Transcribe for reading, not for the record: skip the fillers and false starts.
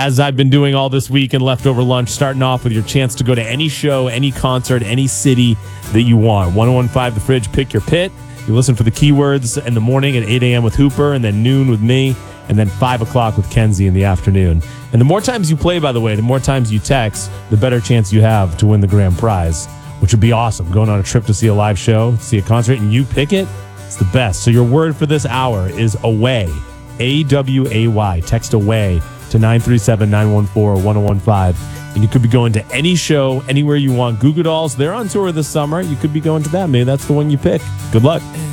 as I've been doing all this week and leftover lunch, starting off with your chance to go to any show, any concert, any city that you want. 101.5 The Fridge, pick your pit. You listen for the keywords in the morning at 8 a.m. with Hooper, and then noon with me, and then 5 o'clock with Kenzie in the afternoon. And the more times you play, by the way, the more times you text, the better chance you have to win the grand prize, which would be awesome. Going on a trip to see a live show, see a concert, and you pick it, it's the best. So your word for this hour is away, A-W-A-Y. Text away to 937-914-1015. And you could be going to any show, anywhere you want. Goo Goo Dolls, they're on tour this summer. You could be going to that. Maybe that's the one you pick. Good luck.